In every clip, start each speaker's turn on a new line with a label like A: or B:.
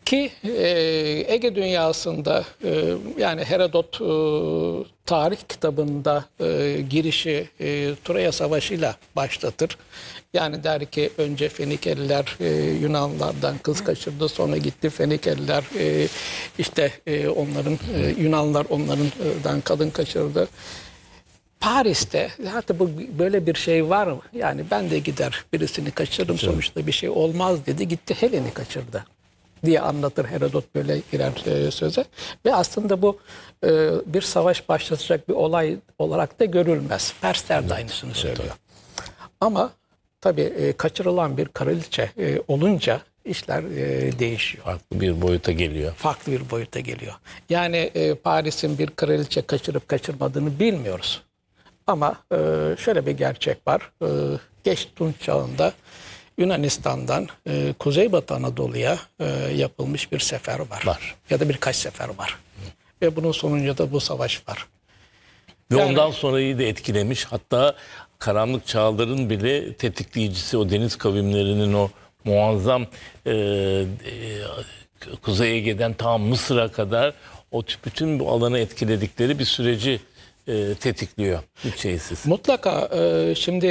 A: Ki Ege dünyasında yani Herodot tarih kitabında girişi Troya Savaşı'yla başlatır. Yani der ki önce Fenikeliler Yunanlardan kız kaçırdı, sonra gitti Fenikeliler işte onların Yunanlar onlardan kadın kaçırdı. Paris'te hatta bu böyle bir şey var mı? Yani ben de gider birisini kaçırırım sonuçta bir şey olmaz dedi. Gitti Helen'i kaçırdı diye anlatır Herodot böyle girer söze. Ve aslında bu bir savaş başlatacak bir olay olarak da görülmez. Persler de aynısını söylüyor. Ama tabii kaçırılan bir kraliçe olunca işler değişiyor.
B: Farklı bir boyuta geliyor.
A: Farklı bir boyuta geliyor. Yani Paris'in bir kraliçe kaçırıp kaçırmadığını bilmiyoruz. Ama şöyle bir gerçek var. Geç Tunç çağında Yunanistan'dan Kuzeybatı Anadolu'ya yapılmış bir sefer var. Ya da birkaç sefer var. Ve bunun sonucunda da bu savaş var.
B: Ve
A: Yani,
B: ondan sonrayı da etkilemiş. Hatta karanlık çağların bile tetikleyicisi o deniz kavimlerinin o muazzam Kuzey Ege'den ta Mısır'a kadar o bütün bu alanı etkiledikleri bir süreci tetikliyor. Hiç şeysiz.
A: mutlaka şimdi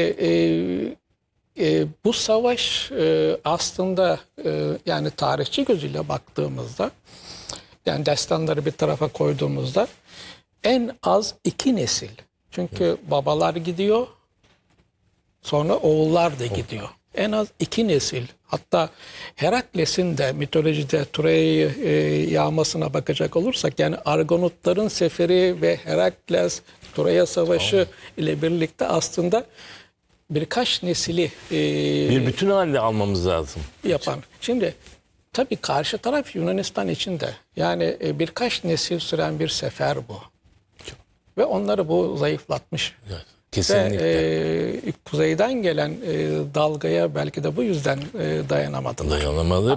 A: bu savaş aslında yani tarihçi gözüyle baktığımızda yani destanları bir tarafa koyduğumuzda en az 2 nesil. Çünkü babalar gidiyor sonra oğullar da gidiyor. En az 2 nesil. Hatta Herakles'in de mitolojide Troya'yı yağmasına bakacak olursak yani Argonotların seferi ve Herakles Troya Savaşı ile birlikte aslında birkaç nesili
B: Bir bütün halde almamız lazım.
A: yapan. Şimdi tabii karşı taraf Yunanistan için de yani birkaç nesil süren bir sefer bu. Ve onları bu zayıflatmış.
B: Evet, kesinlikle.
A: Ve kuzeyden gelen dalgaya belki de bu yüzden dayanamadılar.
B: Dayanamadı.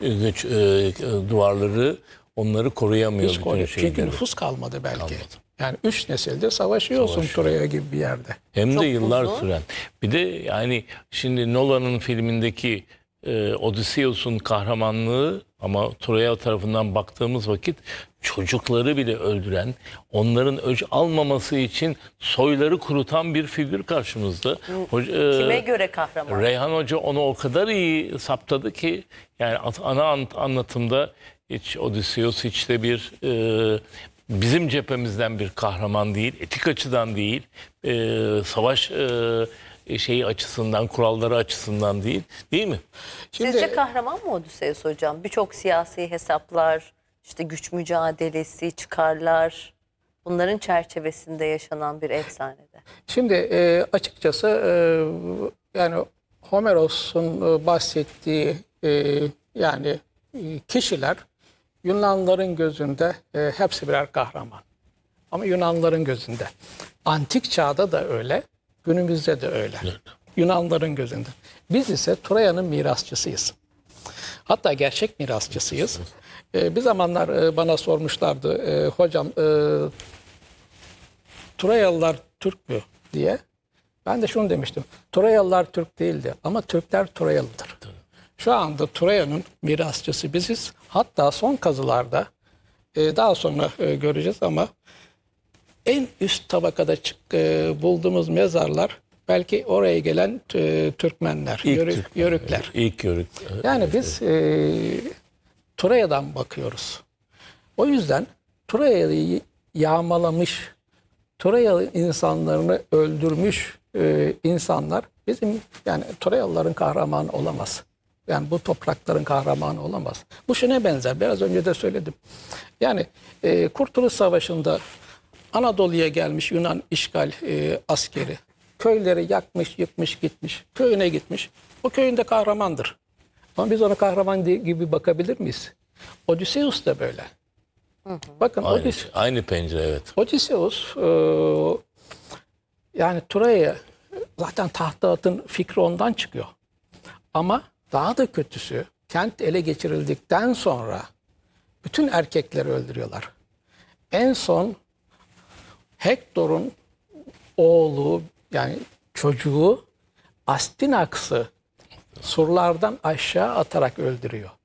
B: Duvarları onları koruyamıyor.
A: Hiç
B: bütün
A: koruyor.
B: şeyleri.
A: Çünkü nüfus kalmadı belki.
B: Kalmadı.
A: Yani 3 nesildir savaşıyorsun Troya gibi bir yerde.
B: Hem
C: Çok
B: de yıllar
C: uzun.
B: süren. Bir de yani şimdi Nolan'ın filmindeki Odysseus'un kahramanlığı ama Troya tarafından baktığımız vakit çocukları bile öldüren, onların öc almaması için soyları kurutan bir figür karşımızda.
C: Kime göre kahraman?
B: Reyhan Hoca onu o kadar iyi saptadı ki yani ana anlatımda hiç Odysseus hiç de bir bizim cephemizden bir kahraman değil, etik açıdan değil, savaş şeyi açısından, kuralları açısından değil, değil mi?
A: Şimdi
C: Sizce kahraman mı Odysseus hocam? Birçok siyasi hesaplar, işte güç mücadelesi, çıkarlar, bunların çerçevesinde yaşanan bir efsanede.
A: Şimdi açıkçası yani Homeros'un bahsettiği yani kişiler Yunanlıların gözünde hepsi birer kahraman. Ama Yunanlıların gözünde. Antik çağda da öyle, günümüzde de öyle.
B: Evet.
A: Yunanlıların gözünde. Biz ise Troya'nın mirasçısıyız. Hatta gerçek mirasçısıyız. Bir zamanlar bana sormuşlardı, hocam Troyalılar Türk mü diye. Ben de şunu demiştim. Troyalılar Türk değildi ama Türkler Troyalıdır. Şu anda Troya'nın mirasçısı biziz. Hatta son kazılarda daha sonra göreceğiz ama en üst tabakada bulduğumuz mezarlar belki oraya gelen Türkmenler, Yörükler.
B: İlk Yörük.
A: Yani biz Troya'dan bakıyoruz. O yüzden Troya'yı yağmalamış, Troya insanlarını öldürmüş insanlar bizim yani Troyalıların kahramanı olamaz. Yani bu toprakların kahramanı olamaz. Bu şuna benzer. Biraz önce de söyledim. Yani Kurtuluş Savaşı'nda Anadolu'ya gelmiş Yunan işgal askeri köyleri yakmış, yıkmış, gitmiş. Köyüne gitmiş. O köyünde kahramandır. Ama biz ona kahraman gibi bakabilir miyiz? Odysseus da böyle. Bakın
B: Aynı pencere, evet.
A: Odysseus yani Troya'ya zaten tahta atın fikri ondan çıkıyor. Ama daha da kötüsü kent ele geçirildikten sonra bütün erkekleri öldürüyorlar. En son Hektor'un oğlu yani çocuğu Astinaks'ı surlardan aşağı atarak öldürüyor.